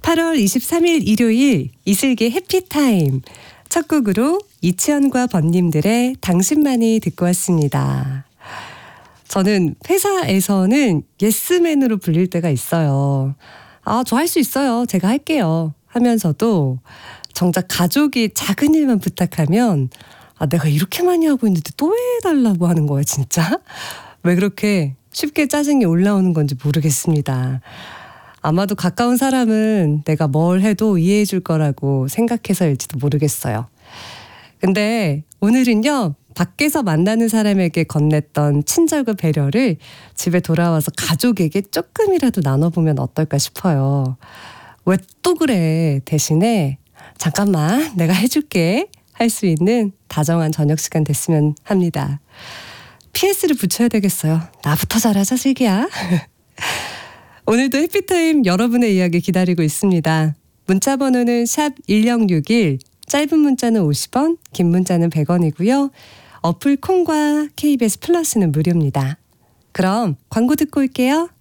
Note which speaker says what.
Speaker 1: 8월 23일 일요일 이슬기의 해피타임. 첫 곡으로 이치현과 번님들의 당신만이 듣고 왔습니다. 저는 회사에서는 예스맨으로 불릴 때가 있어요. 저 할 수 있어요. 제가 할게요. 하면서도 정작 가족이 작은 일만 부탁하면 내가 이렇게 많이 하고 있는데 또 해달라고 하는 거예요, 진짜. 왜 그렇게 쉽게 짜증이 올라오는 건지 모르겠습니다. 아마도 가까운 사람은 내가 뭘 해도 이해해 줄 거라고 생각해서일지도 모르겠어요. 근데 오늘은요, 밖에서 만나는 사람에게 건넸던 친절과 배려를 집에 돌아와서 가족에게 조금이라도 나눠보면 어떨까 싶어요. 왜 또 그래? 대신에 잠깐만 내가 해줄게 할 수 있는 다정한 저녁 시간 됐으면 합니다. PS를 붙여야 되겠어요. 나부터 잘하자 슬기야. 오늘도 해피타임 여러분의 이야기 기다리고 있습니다. 문자 번호는 샵 1061, 짧은 문자는 50원, 긴 문자는 100원이고요. 어플 콩과 KBS 플러스는 무료입니다. 그럼 광고 듣고 올게요.